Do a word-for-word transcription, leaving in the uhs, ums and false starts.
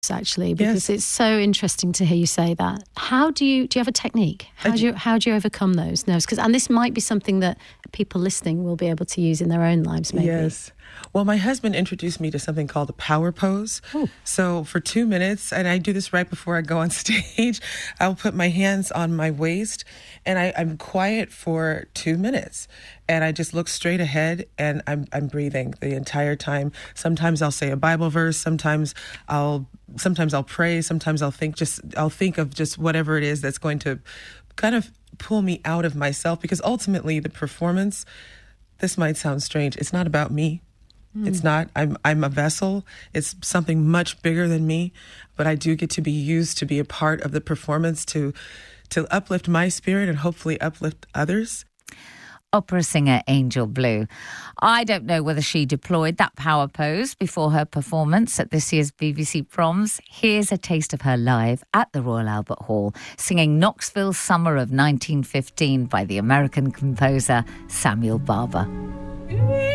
actually, because Yes. it's so interesting to hear you say that. How do you do you have a technique? How I do you how do you overcome those nerves? Because and this might be something that people listening will be able to use in their own lives, maybe. Yes. Well, my husband introduced me to something called a power pose. Ooh. So for two minutes, and I do this right before I go on stage, I'll put my hands on my waist and I, I'm quiet for two minutes. And I just look straight ahead and I'm I'm breathing the entire time. Sometimes I'll say a Bible verse, sometimes I'll sometimes I'll pray, sometimes I'll think just I'll think of just whatever it is that's going to kind of pull me out of myself, because ultimately the performance, this might sound strange, it's not about me. It's not. I'm I'm a vessel. It's something much bigger than me, but I do get to be used to be a part of the performance to to uplift my spirit and hopefully uplift others. Opera singer Angel Blue. I don't know whether she deployed that power pose before her performance at this year's B B C Proms. Here's a taste of her live at the Royal Albert Hall, singing Knoxville Summer of nineteen fifteen by the American composer Samuel Barber.